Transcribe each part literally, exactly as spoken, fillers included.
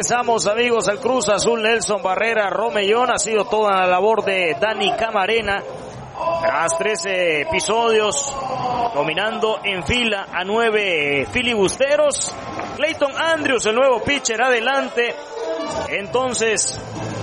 Regresamos, amigos, al Cruz Azul. Nelson Barrera Romellón, ha sido toda la labor de Dani Camarena. Tras trece episodios, dominando en fila a nueve filibusteros. Clayton Andrews, el nuevo pitcher, adelante. Entonces,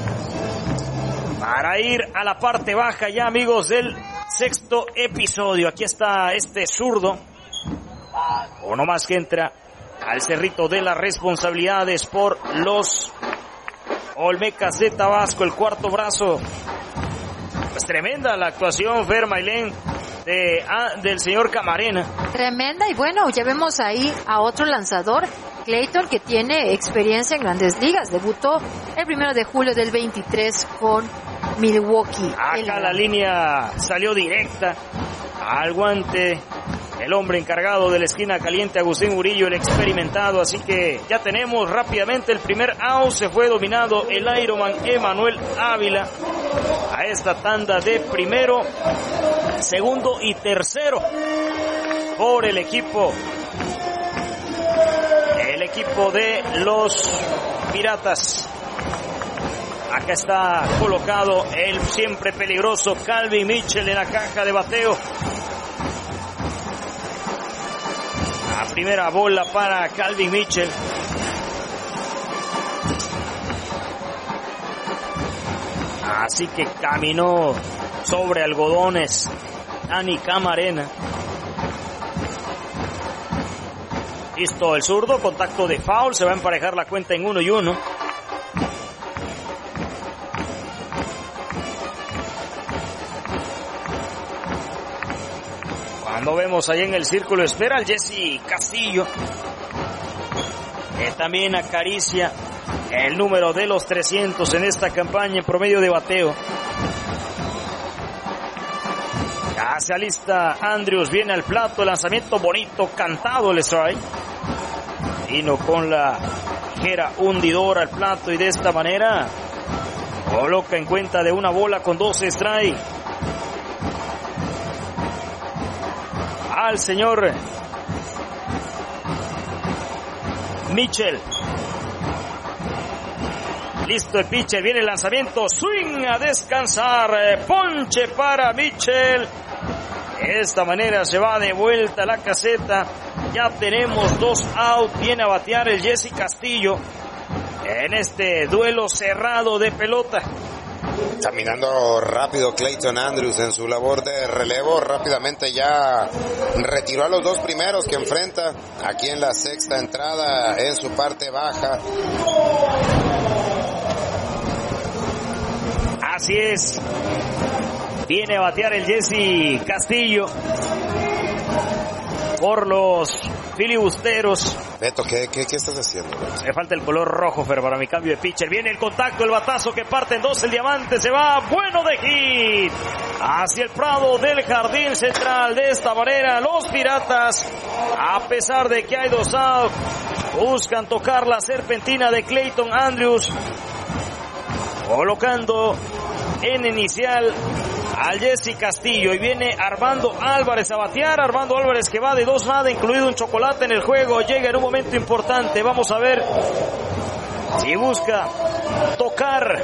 para ir a la parte baja ya, amigos, del sexto episodio. Aquí está este zurdo. Uno más que entra al cerrito de las responsabilidades por los Olmecas de Tabasco, el cuarto brazo. Pues tremenda la actuación, Fer Mailén, de, ah, del señor Camarena. Tremenda, y bueno, ya vemos ahí a otro lanzador, Clayton, que tiene experiencia en Grandes Ligas. Debutó el primero de julio del veintitrés con Milwaukee. Acá el... la línea salió directa al guante. El hombre encargado de la esquina caliente, Agustín Murillo, el experimentado. Así que ya tenemos rápidamente el primer out. Se fue dominado el Ironman Emanuel Ávila a esta tanda de primero, segundo y tercero por el equipo. El equipo de los Piratas. Acá está colocado el siempre peligroso Calvin Mitchell en la caja de bateo. La primera bola para Calvin Mitchell. Así que caminó sobre algodones Dani Camarena. Listo el zurdo, contacto de foul, se va a emparejar la cuenta en uno y uno. Cuando vemos ahí en el círculo espera al Jesse Castillo, que también acaricia el número de los trescientos en esta campaña en promedio de bateo. Ya se alista Andrews, viene al plato, el lanzamiento bonito, cantado el strike. Vino con la ligera hundidora al plato y de esta manera coloca en cuenta de una bola con dos strikes al señor Mitchell. Listo el pitcher, viene el lanzamiento, swing a descansar, ponche para Mitchell. De esta manera se va de vuelta a la caseta. Ya tenemos dos out, viene a batear el Jesse Castillo en este duelo cerrado de pelota. Caminando rápido Clayton Andrews en su labor de relevo, rápidamente ya retiró a los dos primeros que enfrenta aquí en la sexta entrada en su parte baja. Así es, viene a batear el Jesse Castillo por los filibusteros. Beto, ¿qué, qué, qué estás haciendo? Me falta el color rojo, pero para mi cambio de pitcher. Viene el contacto, el batazo que parte en dos, el diamante se va, bueno de hit, hacia el prado del jardín central. De esta manera, los Piratas, a pesar de que hay dos out, buscan tocar la serpentina de Clayton Andrews, colocando en inicial al Jesse Castillo, y viene Armando Álvarez a batear. Armando Álvarez que va de dos nada, incluido un chocolate en el juego, llega en un momento importante. Vamos a ver si busca tocar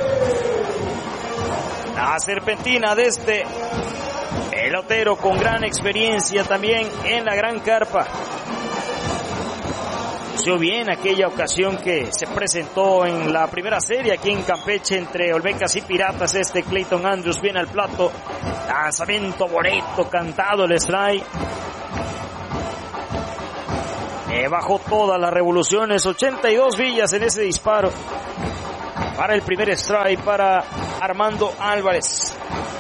la serpentina de este pelotero con gran experiencia también en la gran carpa. Lució bien aquella ocasión que se presentó en la primera serie aquí en Campeche entre Olmecas y Piratas. Este Clayton Andrews viene al plato, lanzamiento bonito, cantado el strike. Eh, bajó todas las revoluciones, ochenta y dos villas en ese disparo para el primer strike para Armando Álvarez.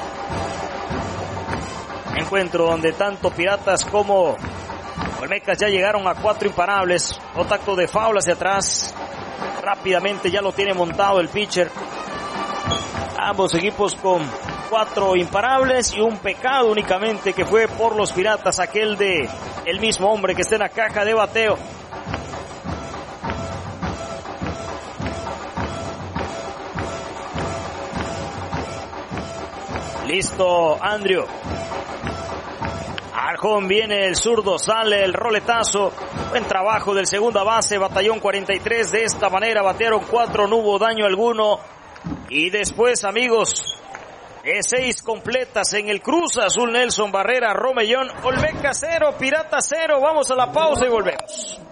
Encuentro donde tanto Piratas como Olmecas ya llegaron a cuatro imparables. Contacto de foul hacia atrás. Rápidamente ya lo tiene montado el pitcher. Ambos equipos con cuatro imparables y un pecado únicamente que fue por los Piratas, aquel de el mismo hombre que está en la caja de bateo. Listo, Andrew. Al cajón, viene el zurdo, sale el roletazo. Buen trabajo del segunda base, batallón cuarenta y tres. De esta manera batearon cuatro, no hubo daño alguno. Y después, amigos, de seis completas en el Cruz Azul, Nelson Barrera, Romellón, Olmeca cero, Pirata cero. Vamos a la pausa y volvemos.